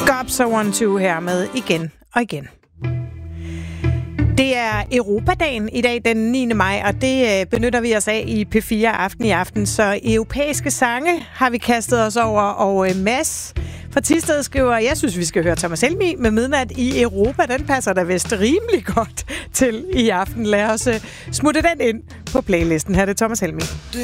Gops og 1-2 her med igen og igen. Det er Europadagen i dag, den 9. maj, og det benytter vi os af i P4 Aften i aften. Så europæiske sange har vi kastet os over, og Mads fra Thisted skriver, jeg synes, vi skal høre Thomas Helmig med Midnat i Europa. Den passer da vist rimelig godt til i aften. Lad os smutte den ind på playlisten. Her er det Thomas Helmig.